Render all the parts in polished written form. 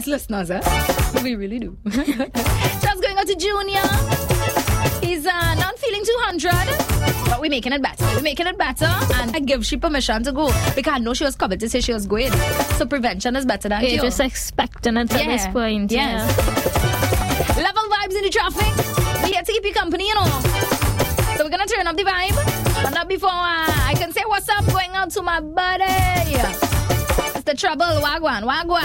listeners, we really do. Just going out to Junior. He's not feeling 200, but we're making it better. And I give she permission to go because I know she was covered to say she was going. So prevention is better than cure. Just expecting it at this point. Yes. Yeah. Level vibes in the traffic. We're here to keep you company, you know. So we're gonna turn up the vibe. But not before I can say what's up. Going out to my buddy. It's the trouble. Wagwan.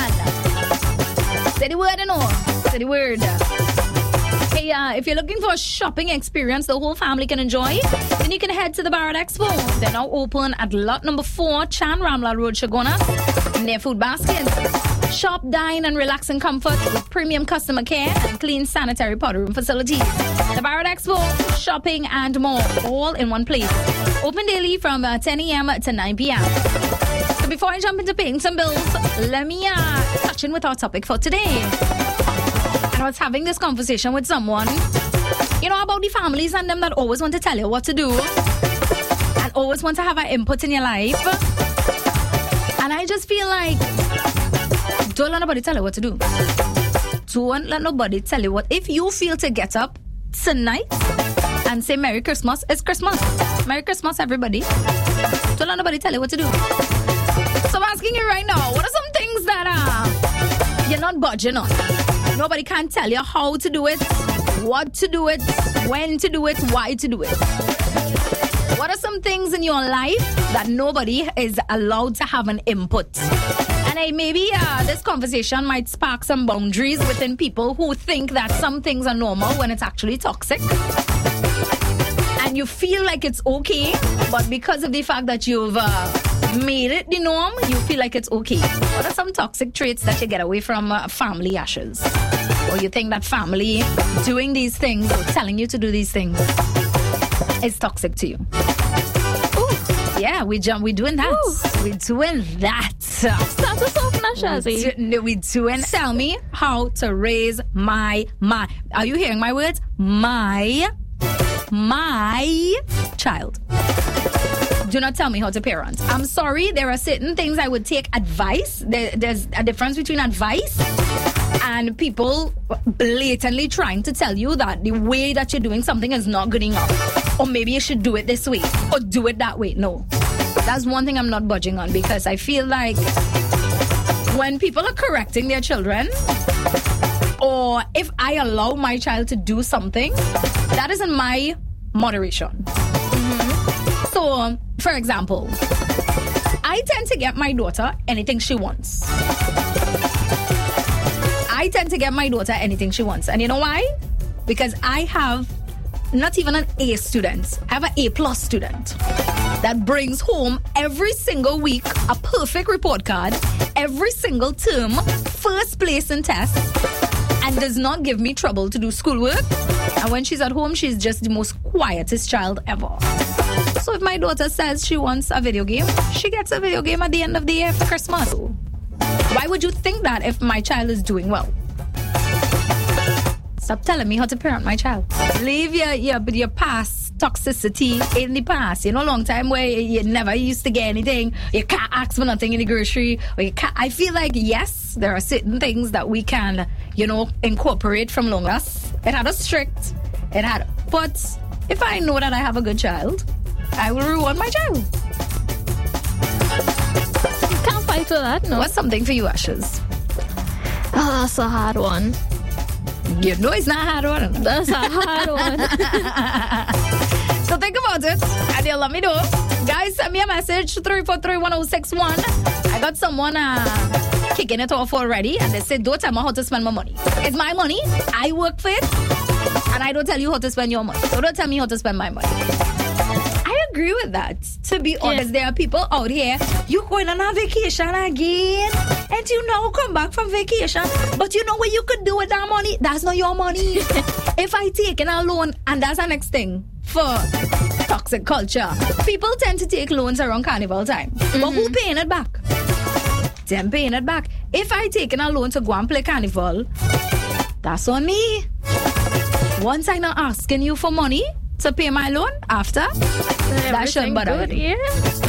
Say the word, you know. Say the word. Hey, if you're looking for a shopping experience the whole family can enjoy, then you can head to the Bharat Expo. They're now open at lot number 4, Chan Ramla Road, Shagona, near Food Basket. Shop, dine, and relax in comfort with premium customer care and clean sanitary powder room facilities. The Bharat Expo, shopping, and more, all in one place. Open daily from 10 a.m. to 9 p.m. So before I jump into paying some bills, let me touch in with our topic for today. And I was having this conversation with someone, you know, about the families and them that always want to tell you what to do and always want to have an input in your life. And I just feel like, don't let nobody tell you what to do. Don't let nobody tell you what. If you feel to get up tonight and say Merry Christmas, it's Christmas. Merry Christmas, everybody. Don't let nobody tell you what to do. So I'm asking you right now, what are some things that you're not budging on? Nobody can tell you how to do it, what to do it, when to do it, why to do it. What are some things in your life that nobody is allowed to have an input? And maybe this conversation might spark some boundaries within people who think that some things are normal when it's actually toxic. And you feel like it's okay, but because of the fact that you've made it the norm, you feel like it's okay. What are some toxic traits that you get away from family ashes? Or you think that family doing these things or telling you to do these things is toxic to you? Ooh, yeah, we're doing that. Ooh. We're doing that. Start us off now, Shazzy. We're doing. Tell me how to raise my. Are you hearing my words? My child. Do not tell me how to parent. I'm sorry, there are certain things I would take advice. There's a difference between advice and people blatantly trying to tell you that the way that you're doing something is not good enough. Or maybe you should do it this way or do it that way. No. That's one thing I'm not budging on, because I feel like when people are correcting their children, or if I allow my child to do something, that is in my moderation. So, for example, I tend to get my daughter anything she wants. And you know why? Because I have not even an A student. I have an A+ student that brings home every single week a perfect report card, every single term, first place in tests, and does not give me trouble to do schoolwork. And when she's at home, she's just the most quietest child ever. So if my daughter says she wants a video game, she gets a video game at the end of the year for Christmas. Why would you think that if my child is doing well? Stop telling me how to parent my child. Leave your past toxicity in the past. You know, long time where you never used to get anything. You can't ask for nothing in the grocery. Or you can't. I feel like, yes, there are certain things that we can, incorporate from long us. It had us strict. But if I know that I have a good child, I will reward my child. You can't fight with that, no. What's something for you, Ashes? Oh, that's a hard one. You know it's not a hard one. That's a hard one. So think about it, and you'll let me know. Guys, send me a message, 343-1061. I got someone kicking it off already, and they said, don't tell me how to spend my money. It's my money. I work for it, and I don't tell you how to spend your money. So don't tell me how to spend my money. I agree with that. To be honest, there are people out here, you going on a vacation again, and you now come back from vacation, but you know what you could do with that money? That's not your money. If I take a loan, and that's the next thing for toxic culture, people tend to take loans around carnival time. But who paying it back? Them paying it back. If I take a loan to go and play carnival, that's on me. Once I'm not asking you for money to pay my loan after, that shouldn't bother me. Yeah.